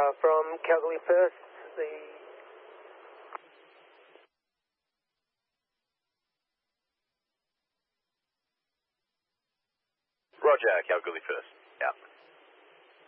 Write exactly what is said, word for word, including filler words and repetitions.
Uh, from Calgary First, the... Roger, Calgary First. Yeah.